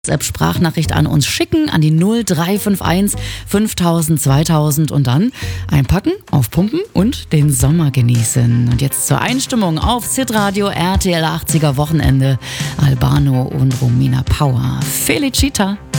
WhatsApp-Sprachnachricht an uns schicken, an die 0351 5000 2000 und dann einpacken, aufpumpen und den Sommer genießen. Und jetzt zur Einstimmung auf Zitradio RTL 80er Wochenende. Albano und Romina Power. Felicita.